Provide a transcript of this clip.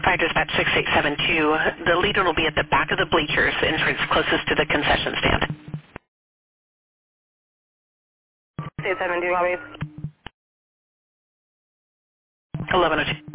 Fire Dispatch 6872. The leader will be at the back of the bleachers, entrance closest to the concession stand. 6872, always. 1102.